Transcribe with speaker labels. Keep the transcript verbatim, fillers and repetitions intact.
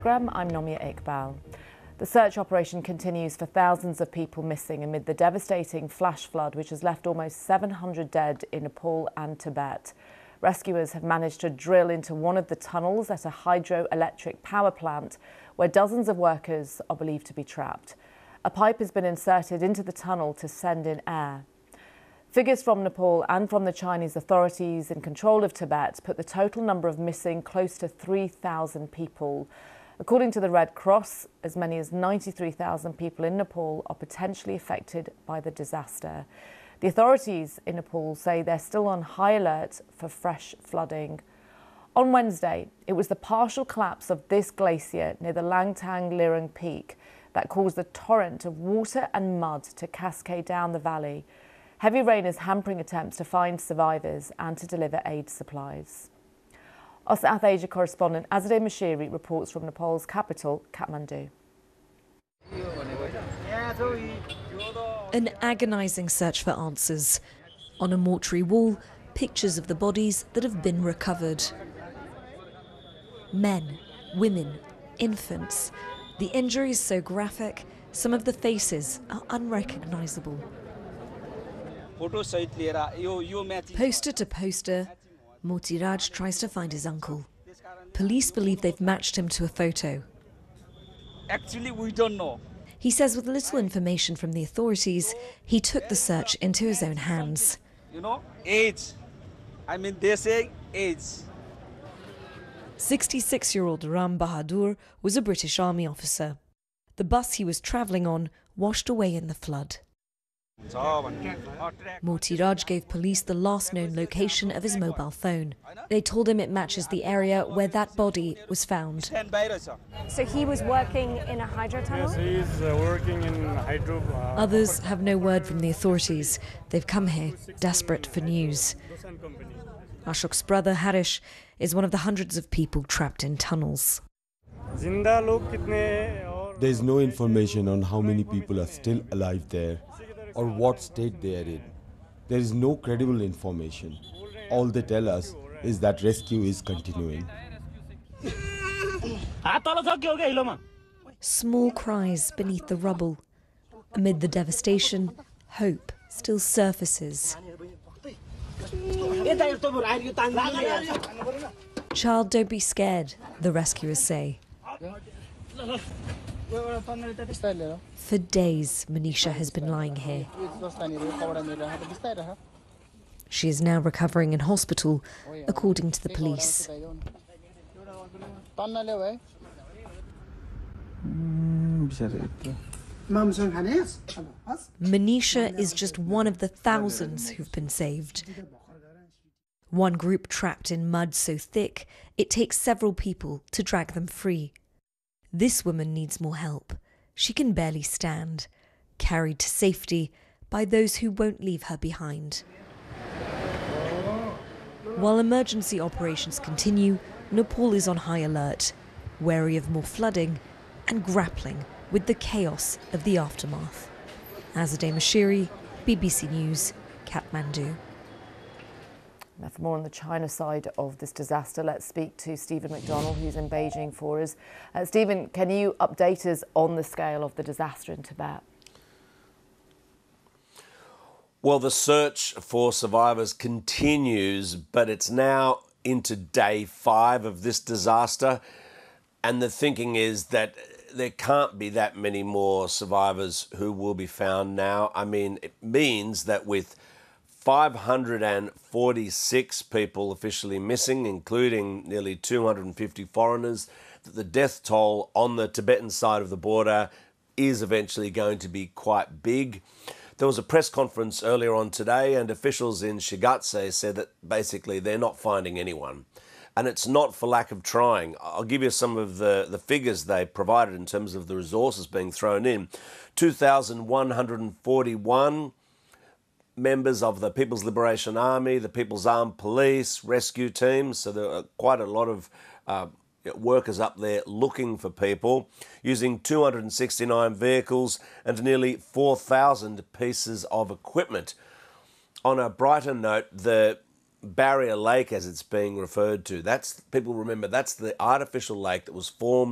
Speaker 1: I'm Nomia Iqbal. The search operation continues for thousands of people missing amid the devastating flash flood which has left almost seven hundred dead in Nepal and Tibet. Rescuers have managed to drill into one of the tunnels at a hydroelectric power plant where dozens of workers are believed to be trapped. A pipe has been inserted into the tunnel to send in air. Figures from Nepal and from the Chinese authorities in control of Tibet put the total number of missing close to three thousand people. According to the Red Cross, as many as ninety-three thousand people in Nepal are potentially affected by the disaster. The authorities in Nepal say they're still on high alert for fresh flooding. On Wednesday, it was the partial collapse of this glacier near the Langtang Lirang Peak that caused a torrent of water and mud to cascade down the valley. Heavy rain is hampering attempts to find survivors and to deliver aid supplies. Our South Asia correspondent Azadeh Mashiri reports from Nepal's capital, Kathmandu.
Speaker 2: An agonising search for answers. On a mortuary wall, pictures of the bodies that have been recovered. Men, women, infants. The injuries so graphic, some of the faces are unrecognisable. Poster to poster, Motiraj tries to find his uncle. Police believe they've matched him to a photo.
Speaker 3: Actually, we don't know.
Speaker 2: He says with little information from the authorities, he took the search into his own hands.
Speaker 3: You know, age. I mean, they say age.
Speaker 2: sixty-six-year-old Ram Bahadur was a British Army officer. The bus he was travelling on washed away in the flood. Motiraj gave police the last known location of his mobile phone. They told him it matches the area where that body was found.
Speaker 4: So he was working in a hydro tunnel?
Speaker 5: Yes, he's uh, working in hydro. Uh,
Speaker 2: Others have no word from the authorities. They've come here desperate for news. Ashok's brother Harish is one of the hundreds of people trapped in tunnels.
Speaker 6: There's no information on how many people are still alive there or what state they are in. There is no credible information. All they tell us is that rescue is continuing.
Speaker 2: Small cries beneath the rubble. Amid the devastation, hope still surfaces. Child, don't be scared, the rescuers say. For days, Manisha has been lying here. She is now recovering in hospital, according to the police. Manisha is just one of the thousands who've been saved. One group trapped in mud so thick, it takes several people to drag them free. This woman needs more help. She can barely stand, carried to safety by those who won't leave her behind. While emergency operations continue, Nepal is on high alert, wary of more flooding and grappling with the chaos of the aftermath. Azadeh Mashiri, B B C News, Kathmandu.
Speaker 1: Now, for more on the China side of this disaster, let's speak to Stephen McDonald, who's in Beijing for us. Uh, Stephen, can you update us on the scale of the disaster in Tibet?
Speaker 7: Well, the search for survivors continues, but it's now into day five of this disaster. And the thinking is that there can't be that many more survivors who will be found now. I mean, it means that with five hundred forty-six people officially missing, including nearly two hundred fifty foreigners, that the death toll on the Tibetan side of the border is eventually going to be quite big. There was a press conference earlier on today, and officials in Shigatse said that basically they're not finding anyone. And it's not for lack of trying. I'll give you some of the, the figures they provided in terms of the resources being thrown in. two thousand one hundred forty-one members of the People's Liberation Army, the People's Armed Police, rescue teams. So there are quite a lot of uh, workers up there looking for people, using two hundred sixty-nine vehicles and nearly four thousand pieces of equipment. On a brighter note, the Barrier Lake, as it's being referred to, that's, people remember, that's the artificial lake that was formed